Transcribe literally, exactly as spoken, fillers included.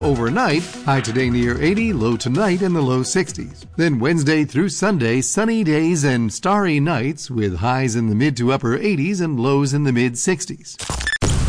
Overnight, high today near eighty, low tonight in the low sixties. Then Wednesday through Sunday, sunny days and starry nights with highs in the mid to upper eighties and lows in the mid sixties.